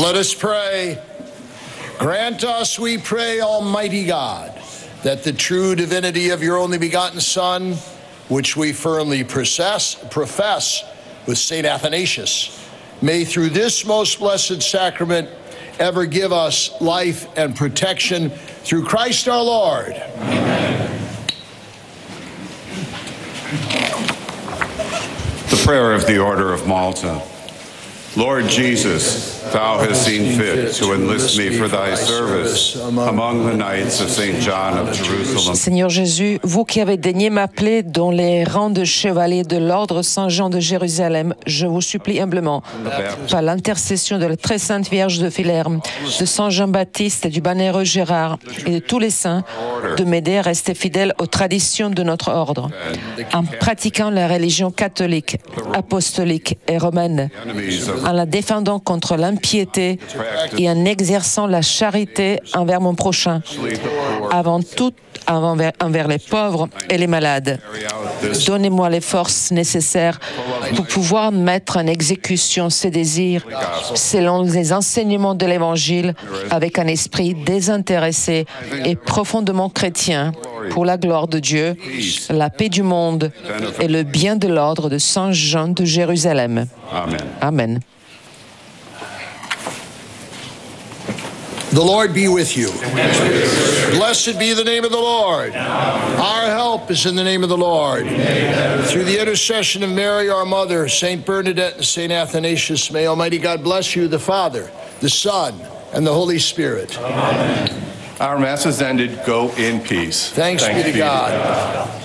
Let us pray. Grant us, we pray, Almighty God, that the true divinity of your only begotten Son, which we firmly profess with St. Athanasius, may through this most blessed sacrament ever give us life and protection through Christ our Lord. Amen. The prayer of the Order of Malta. Lord Jesus, thou hast seen fit to enlist me for thy service among the Knights of St. John of Jerusalem. Seigneur Jésus, vous qui avez daigné m'appeler dans les rangs de chevaliers de l'Ordre Saint-Jean de Jérusalem, je vous supplie humblement, par l'intercession de la très sainte Vierge de Philerme, de Saint Jean-Baptiste et du bienheureux Gérard et de tous les saints, de m'aider à rester fidèle aux traditions de notre ordre, en pratiquant la religion catholique, apostolique et romaine, en la défendant contre l'impiété et en exerçant la charité envers mon prochain, avant tout envers les pauvres et les malades. Donnez-moi les forces nécessaires pour pouvoir mettre en exécution ces désirs selon les enseignements de l'Évangile avec un esprit désintéressé et profondément chrétien pour la gloire de Dieu, la paix du monde et le bien de l'ordre de Saint Jean de Jérusalem. Amen. Amen. The Lord be with you. Blessed be the name of the Lord. Our help is in the name of the Lord. Through the intercession of Mary, our mother, St. Bernadette and St. Athanasius, may Almighty God bless you, the Father, the Son, and the Holy Spirit. Our Mass is ended. Go in peace. Thanks be to God.